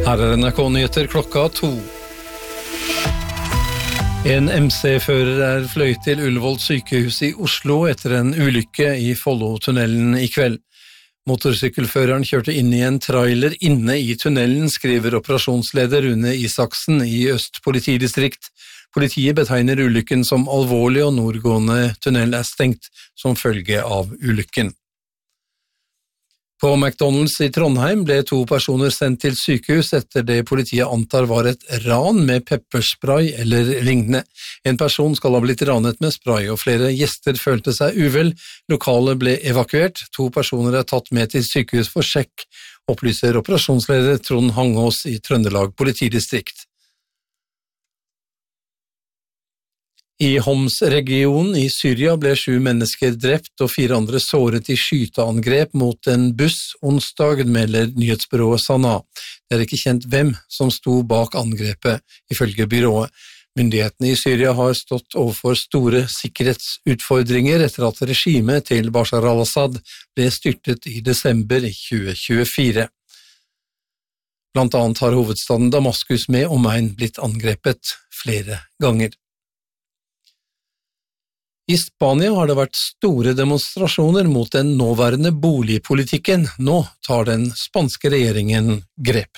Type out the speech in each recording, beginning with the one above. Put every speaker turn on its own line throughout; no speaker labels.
Her NRK-nyheter klokka 2. En MC-fører fløyet til Ullevål sykehus i Oslo etter en ulykke i Follotunnelen i kveld. Motorsykkelføreren kjørte inn i en trailer inne i tunnelen, skriver operasjonsleder Rune Isaksen i Øst politidistrikt. Politiet betegner ulykken som alvorlig, og nordgående tunnel stengt som følge av ulykken. På McDonald's i Trondheim ble 2 personer sendt til sykehus etter det politiet antar var et ran med pepperspray eller lignende. En person skal ha blitt ranet med spray, og flere gjester følte seg uvel. Lokalet ble evakuert. 2 personer tatt med til sykehus for sjekk, opplyser operasjonsleder Trond Hangås i Trøndelag politidistrikt. I Homs-regionen i Syria ble 7 mennesker drept og 4 andre såret i skyteangrep mot en buss onsdag, melder nyhetsbyrået Sana. Det er ikke kjent hvem som sto bak angrepet, ifølge byrået. Myndighetene i Syria har stått overfor store sikkerhetsutfordringer etter at regimet til Bashar al-Assad ble styrtet i desember 2024. Blant annet har hovedstaden Damaskus med omegn blitt angrepet flere ganger. I Spania har det vært store demonstrasjoner mot den nåværende boligpolitikken. Nå tar den spanske regjeringen grep.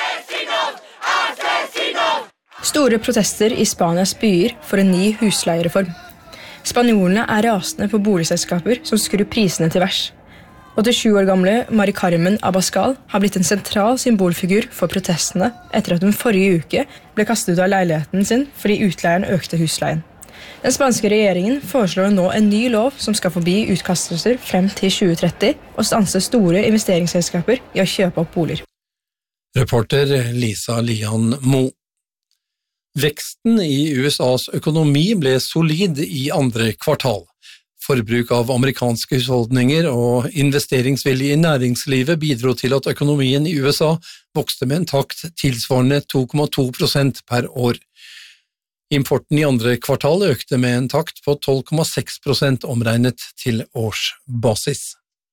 Store protester i Spanias byer for en ny husleiereform. Spanjolene er rasende på boligselskaper som skrur prisene til værs. 87 år gamle Mari Carmen Abascal har blitt en sentral symbolfigur for protestene etter at hun forrige uke ble kastet ut av leiligheten sin fordi utleieren økte husleien. Den spanske regjeringen foreslår nå en ny lov som skal forby utkastelser frem til 2030 og stanse store investeringsselskaper i å kjøpe opp boliger.
Reporter Lisa Lian Mo. Veksten i USAs økonomi ble solid i andre kvartal. Forbruk av amerikanske husholdninger og investeringsvilje i næringslivet bidro til at økonomien i USA vokste med en takt tilsvarende 2,2% per år. Importen i andre kvartal økte med en takt på 12,6% omregnet til årsbasis.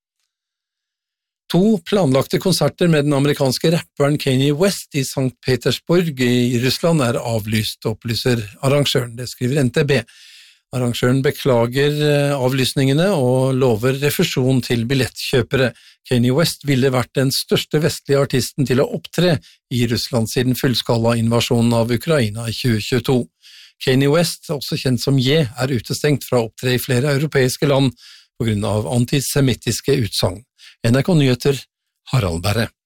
2 planlagte konserter med den amerikanske rapperen Kanye West i St. Petersburg i Russland er avlyst, opplyser arrangøren, det skriver NTB. Arrangøren beklager avlysningene og lover refusjon til billettkjøpere. Kanye West ville vært den største vestlige artisten til å opptre i Russland siden fullskala-invasjonen av Ukraina i 2022. Kanye West, også kjent som Ye, er utestengt fra å opptre i flere europeiske land på grunn av antisemittiske utsagn. NRK Nyheter, Harald Berre.